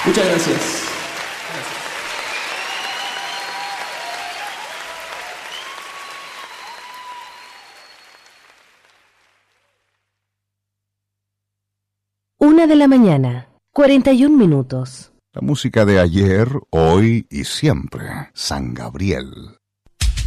Muchas gracias. 1:41 a.m. La música de ayer, hoy y siempre. San Gabriel.